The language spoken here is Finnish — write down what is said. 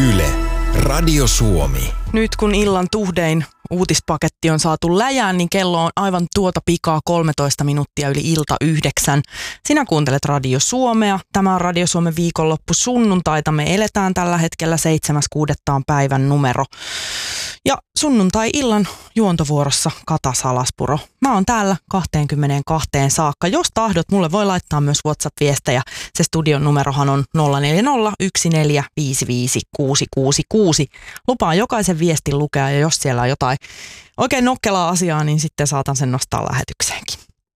Yle, Radio Suomi. Nyt kun illan tuhdein uutispaketti on saatu läjään, niin kello on aivan tuota pikaa 13 minuuttia yli ilta 9. Sinä kuuntelet Radio Suomea. Tämä on Radio Suomen viikonloppu sunnuntaita. Me eletään tällä hetkellä 7.6. päivän numero. Ja sunnuntai-illan juontovuorossa Kata Salaspuro. Mä oon täällä 22 saakka. Jos tahdot, mulle voi laittaa myös WhatsApp-viestejä. Se studion numerohan on 0401455666. Lupaan jokaisen viestin lukea ja jos siellä on jotain oikein nokkelaa asiaa, niin sitten saatan sen nostaa lähetykseenkin.